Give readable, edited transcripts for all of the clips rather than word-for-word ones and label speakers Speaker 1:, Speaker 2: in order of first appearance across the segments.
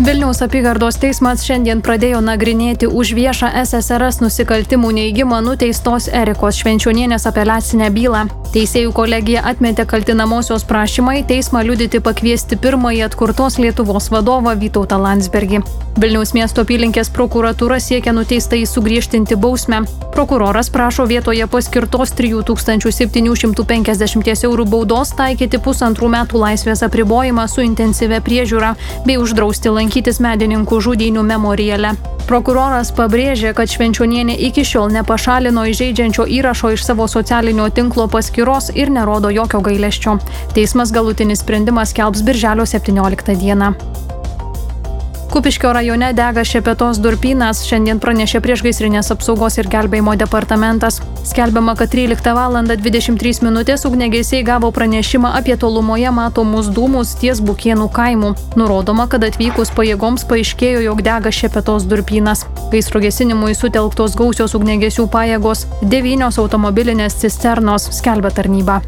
Speaker 1: Vilniaus apygardos teismas šiandien pradėjo nagrinėti už viešą SSRS nusikaltimų neigimą nuteistos Erikos Švenčionienės apeliacinę bylą. Teisėjų kolegija atmetė kaltinamosios prašymą į teismą liudyti pakviesti pirmąjį atkurtos Lietuvos vadovą Vytautą Landsbergį. Vilniaus miesto apylinkės prokuratūra siekia nuteistąjį sugriežtinti bausmę. Prokuroras prašo vietoje paskirtos 3750 eurų baudos taikyti 1,5 metų laisvės apribojimą su intensyvia priežiūra bei uždrausti lankytis medininkų žudynių memoriale. Prokuroras pabrėžė, kad Švenčionienė iki šiol nepašalino įžeidžiančio įrašo iš savo socialinio tinklo paskyros ir nerodo jokio gailesčio. Teismas galutinį sprendimą skelbs birželio 17 dieną. Kupiškio rajone dega Šepetos durpynas, šiandien pranešė Priešgaisrinės apsaugos ir gelbėjimo departamentas. Skelbiama, kad 13:23 ugniagesiai gavo pranešimą apie tolumoje matomus dūmus ties Bukėnų kaimu. Nurodoma, kad atvykus pajėgoms paaiškėjo, jog dega Šepetos durpynas. Gaisro gesinimui sutelktos gausios ugniagesių pajėgos, 9 automobilinės cisternos, skelbia tarnyba.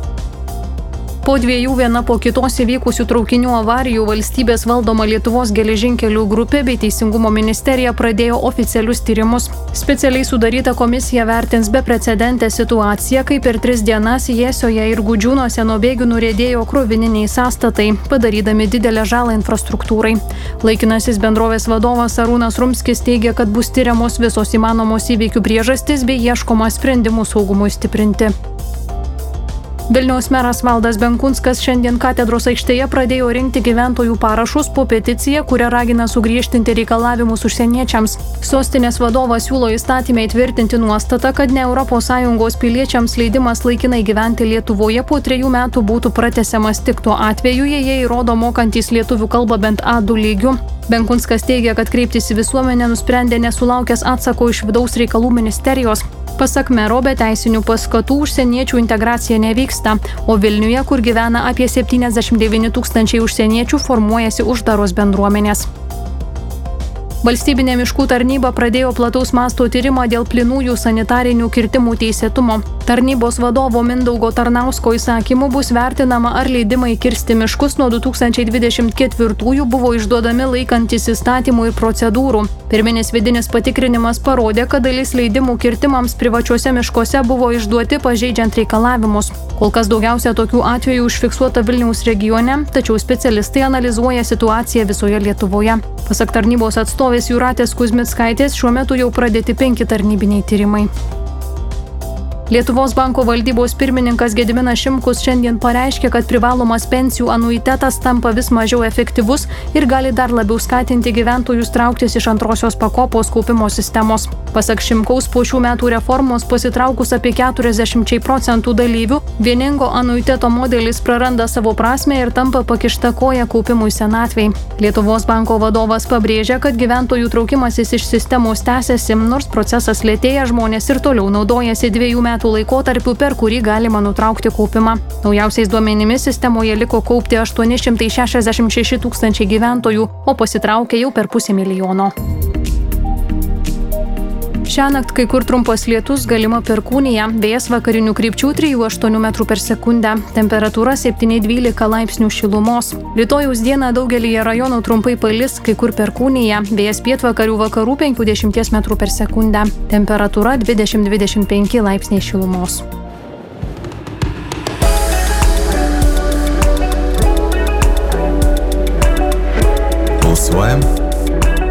Speaker 1: Po 2 viena po kitos įvykusių traukinių avarijų valstybės valdoma Lietuvos geležinkelių grupė bei Teisingumo ministerija pradėjo oficialius tyrimus. Specialiai sudaryta komisija vertins beprecedentę situaciją, kai per 3 dienas Jiesioje ir Gudžiūnuose nuo bėgių nuriedėjo krovininiai sąstatai, padarydami didelę žalą infrastruktūrai. Laikinasis bendrovės vadovas Arūnas Rumskis teigia, kad bus tyriamos visos įmanomos įvykių priežastys bei ieškoma sprendimų saugumui stiprinti. Vilniaus meras Valdas Benkunskas šiandien Katedros aikštėje pradėjo rinkti gyventojų parašus po peticiją, kuria ragina sugriežtinti reikalavimus užsieniečiams. Sostinės vadovas siūlo įstatyme įtvirtinti nuostatą, kad ne ES piliečiams leidimas laikinai gyventi Lietuvoje po 3 metų būtų pratęsiamas tik tuo atveju, jei jie įrodo mokantys lietuvių kalbą bent A2 lygiu. Benkunskas teigia, kad kreiptis į visuomenę nusprendė nesulaukęs atsako iš vidaus reikalų ministerijos. Pasak mero, be teisinių paskatų užsieniečių integracija nevyksta, o Vilniuje, kur gyvena apie 79 000 užsieniečių, formuojasi uždaros bendruomenės. Valstybinė miškų tarnyba pradėjo plataus masto tyrimą dėl plynųjų sanitarinių kirtimų teisėtumo. Tarnybos vadovo Mindaugo Tarnausko įsakymu bus vertinama, ar leidimai kirsti miškus nuo 2024 buvo išduodami laikantis įstatymų ir procedūrų. Pirminis vidinis patikrinimas parodė, kad dalis leidimų kirtimams privačiuose miškuose buvo išduoti pažeidžiant reikalavimus. Kol kas daugiausia tokių atvejų užfiksuota Vilniaus regione, tačiau specialistai analizuoja situaciją visoje Lietuvoje. Pasak tarnybos atstovės Jūratės Kuzmickaitės, šiuo metu jau pradėti 5 tarnybiniai tyrimai. Lietuvos banko valdybos pirmininkas Gediminas Šimkus šiandien pareiškė, kad privalomas pensijų anuitetas tampa vis mažiau efektyvus ir gali dar labiau skatinti gyventojus trauktis iš antrosios pakopos kaupimo sistemos. Pasak Šimkaus, po šių metų reformos pasitraukus apie 40% dalyvių, vieningo anuiteto modelis praranda savo prasmę ir tampa pakišta koja kaupimui senatvei. Lietuvos banko vadovas pabrėžia, kad gyventojų traukimasis iš sistemos tęsiasi, nors procesas lėtėja, žmonės ir toliau naudojasi 2 metų laikotarpiu, per kurį galima nutraukti kaupimą. Naujausiais duomenimis sistemoje liko kaupti 866 000 gyventojų, o pasitraukė jau per 500 000. Šiąnakt kai kur trumpas lietus, galima perkūnija, vėjas vakarinių krypčių 3–8 m/s, temperatūra 7–12 laipsnių šilumos. Rytojaus dieną daugelyje rajonų trumpai palis, kai kur perkūnija, vėjas pietvakarių vakarų 50 m/s, temperatūra 20–25 laipsniai šilumos.
Speaker 2: Pulsuojam,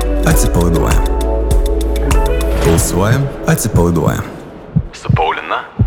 Speaker 2: atsipalaiduojam. Pulsuojam, atsipalaiduojam.
Speaker 3: Su Paulina